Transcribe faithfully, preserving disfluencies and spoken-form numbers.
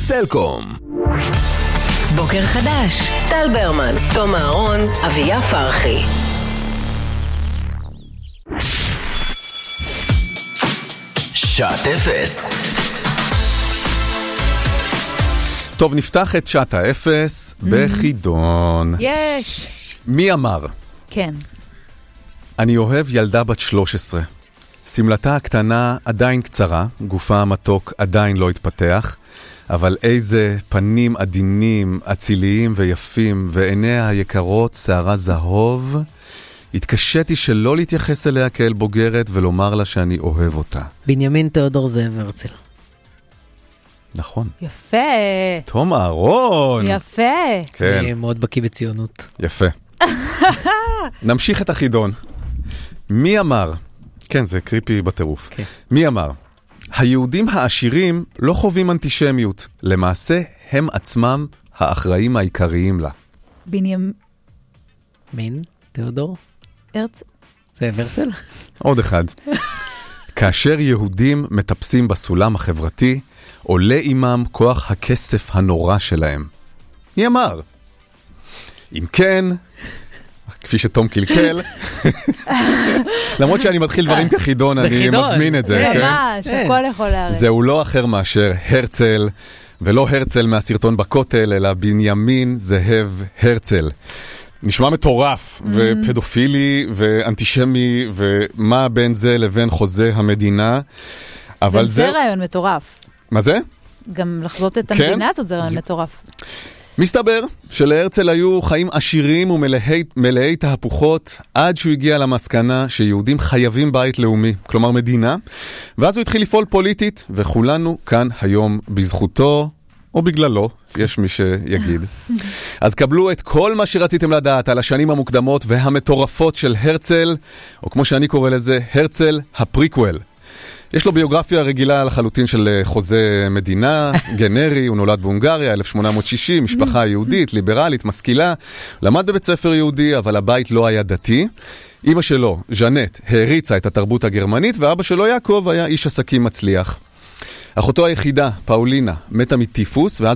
סלקום. בוקר חדש, טל ברמן, תום אהרון, אביה פרחי. שעת אפס. טוב, נפתח את שעת האפס בחידון. יש. מי אמר? כן. אני אוהב ילדה בת שלוש עשרה. סמלתה הקטנה עדיין קצרה, גופה המתוק עדיין לא התפתח, אבל איזה פנים עדינים, אציליים ויפים, ועיניה היקרות שערה זהוב. התקשיתי שלא להתייחס אליה כאל בוגרת ולומר לה שאני אוהב אותה. בנימין תיאודור זאב הרצל. נכון. יפה. תום אהרון. יפה. כן. אני מאוד בקיא בציונות. יפה. נמשיך את החידון. מי אמר? כן, זה קריפי בטירוף. כן. מי אמר? היהודים העשירים לא חווים אנטישמיות. למעשה, הם עצמם האחראים העיקריים לה. בנימין מין תיאודור הרצל. זאב הרצל? עוד אחד. כאשר יהודים מטפסים בסולם החברתי, עולה עימם כוח הכסף הנורא שלהם. מי אמר? אם כן, כפי שתום קלקל, למרות שאני מתחיל דברים כחידון, אני מזמין את זה. ממש, הכל יכול להראה. זהו לא אחר מאשר הרצל, ולא הרצל מהסרטון בכותל, אלא בנימין זאב הרצל. נשמע מטורף, ופדופילי, ואנטישמי, ומה בין זה לבין חוזה המדינה. אבל זה רעיון מטורף. מה זה? גם לחזות את המדינה הזאת זה רעיון מטורף. מסתבר שלהרצל היו חיים עשירים ומלאי תהפוכות עד שהוא הגיע למסקנה שיהודים חייבים בית לאומי, כלומר מדינה, ואז הוא התחיל לפעול פוליטית, וכולנו כאן היום בזכותו או בגללו, יש מי שיגיד. אז קבלו את כל מה שרציתם לדעת על השנים המוקדמות והמטורפות של הרצל, או כמו שאני קורא לזה, הרצל הפריקוול. יש לו ביוגרפיה רגילה לחלוטין של חוזה מדינה, גנרי, הוא נולד בהונגריה, אלף שמונה מאות שישים, משפחה יהודית, ליברלית, משכילה, למד בבית ספר יהודי, אבל הבית לא היה דתי. אמא שלו, ז'נט, העריצה את התרבות הגרמנית, ואבא שלו, יעקב, היה איש עסקים מצליח. אחותו היחידה, פאולינה, מתה מטיפוס, ואז